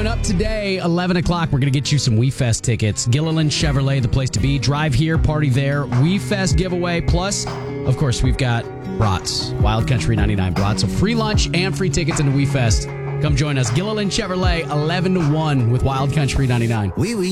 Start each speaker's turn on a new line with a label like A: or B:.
A: Coming up today, 11 o'clock, we're going to get you some WeFest tickets. Gilliland Chevrolet, the place to be. Drive here, party there. WeFest giveaway. Plus, of course, we've got brats. Wild Country 99 brats. So free lunch and free tickets into WeFest. Come join us. Gilliland Chevrolet, 11 to 1 with Wild Country 99.